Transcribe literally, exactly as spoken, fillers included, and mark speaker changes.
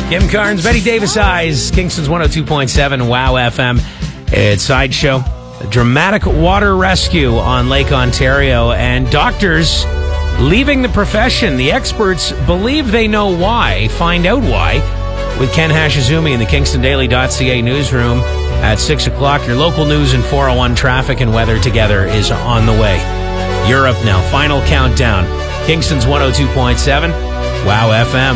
Speaker 1: Kim Carnes, Betty Davis Eyes, Kingston's one oh two point seven, Wow F M. It's Sideshow, a dramatic water rescue on Lake Ontario, and doctors leaving the profession. The experts believe they know why. Find out why with Ken Hashizumi in the Kingston Daily dot C A newsroom at six o'clock. Your local news and four oh one traffic and weather together is on the way. Europe now, final countdown. Kingston's one oh two point seven, Wow F M.